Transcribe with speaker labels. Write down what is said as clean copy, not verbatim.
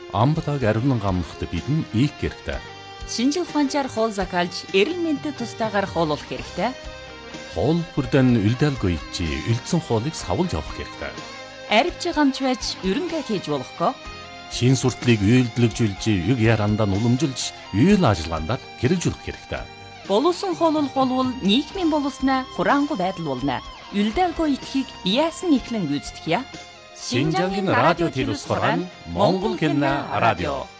Speaker 1: Амбалаг ариун гамнахт бидэн их хэрэгтэй.
Speaker 2: Шинжил ухаанчаар хоол закалж, эрүүл мэндэд тустаагаар хооллох хэрэгтэй.
Speaker 1: Хоол бүрдэн үлдээлгүй чи үлдсэн хоолыг савлж авах хэрэгтэй.
Speaker 2: Арвч гамч байж өрөнгө хийж болохгүй.
Speaker 1: Шин суртлыг үйлдэлжүүлж, юг ярандаа уламжилж, үйл ажиллагаанд хэрэгжүүлэх хэрэгтэй.
Speaker 2: Боловсон хооллох болвол нийгмийн боловсноо хураангуй байдал болно. Үлдээлгүй итгэхийг яасан ихлэн гүйцэтгэе.
Speaker 1: Шинжаагийн радио телевизээр Монгол кино радио